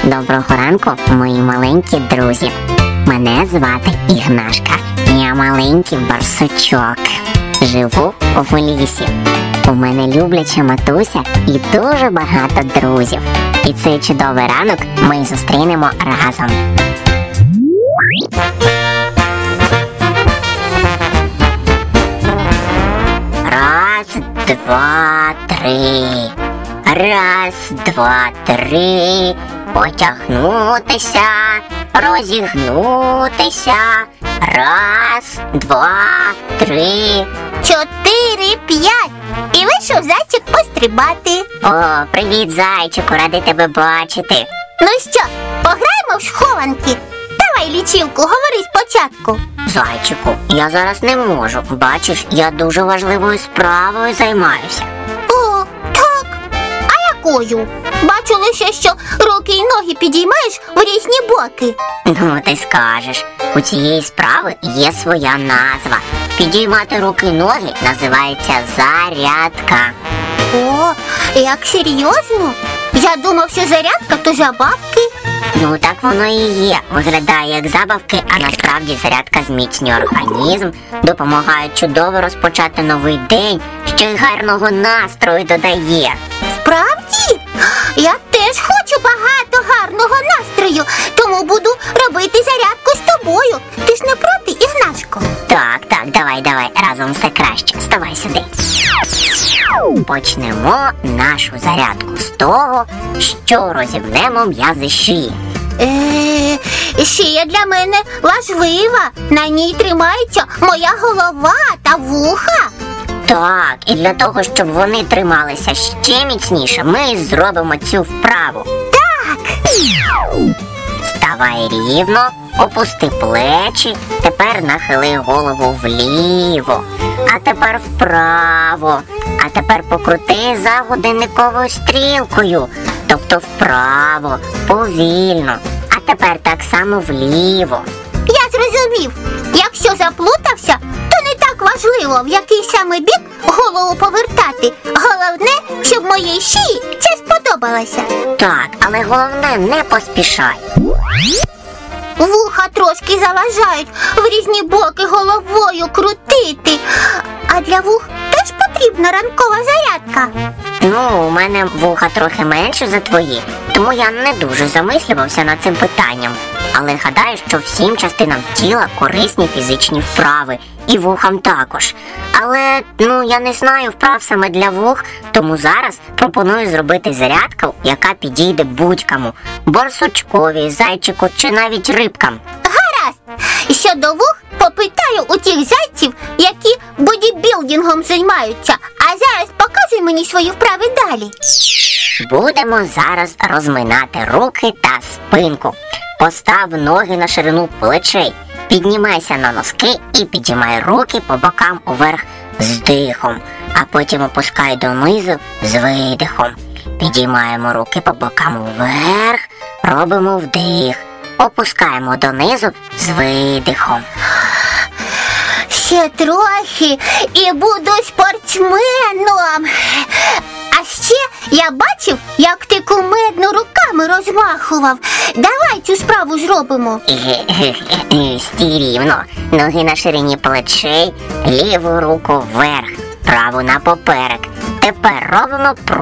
Доброго ранку, мої маленькі друзі. Мене звати Ігнашка. Я маленький барсучок. Живу в лісі. У мене любляча матуся і дуже багато друзів. І цей чудовий ранок ми зустрінемо разом. Раз, два, три. Раз, два, три. Потягнутися, розігнутися. Раз, два, три. 4, 5. І вийшов зайчик пострибати. О, привіт, зайчику, радий тебе бачити. Ну що, пограємо в схованки? Давай лічилку, говори спочатку. Зайчику, я зараз не можу. Бачиш, я дуже важливою справою займаюся. О, так. А якою? Бачу лише, що руки і ноги підіймаєш в різні боки. Ну, ти скажеш, у цієї справи є своя назва. Підіймати руки і ноги називається зарядка. О, як серйозно? Я думав, що зарядка то забавки. Ну, так воно і є. Виглядає як забавки, а насправді зарядка зміцнює організм, допомагає чудово розпочати новий день, ще й гарного настрою додає. Справді? Я теж хочу багато гарного настрою, тому буду робити зарядку з тобою. Ти ж не проти, Ігнашко? Так, давай, разом все краще. Вставай сюди. Почнемо нашу зарядку з того, що розімнемо м'язи шиї. Шия для мене важлива. На ній тримається моя голова та вуха. Так, і для того, щоб вони трималися ще міцніше, ми зробимо цю вправу. Так. Ставай рівно, опусти плечі, тепер нахили голову вліво, а тепер вправо, а тепер покрути за годинниковою стрілкою, тобто вправо, повільно, а тепер так само вліво. Я зрозумів. Якщо заплутався, то не так важливо, в який саме бік голову повертати. Головне, щоб моїй шиї це сподобалося. Так, але головне, не поспішай. Вуха трошки заважають в різні боки головою крутити. А для вух теж потрібна ранкова зарядка. Ну, у мене вуха трохи менше за твої, тому я не дуже замислювався над цим питанням. Але гадаю, що всім частинам тіла корисні фізичні вправи, і вухам також. Але, я не знаю вправ саме для вух, тому зараз пропоную зробити зарядку, яка підійде будь-кому. Барсучкові, зайчику чи навіть рибкам. Гаразд. Щодо вух, попитаю у тих зайців, які бодібілдингом займаються. А зараз показуй мені свої вправи далі. Будемо зараз розминати руки та спинку. Постав ноги на ширину плечей. Піднімайся на носки і підіймай руки по бокам уверх з вдихом, а потім опускай донизу з видихом. Підіймаємо руки по бокам уверх, робимо вдих. Опускаємо донизу з видихом. Ще трохи і буду спортсменом. А ще я бачив, як ти кумедно руками розмахував. Давай цю справу зробимо. Стій рівно. Ноги на ширині плечей, ліву руку вверх, праву на поперек. Тепер робимо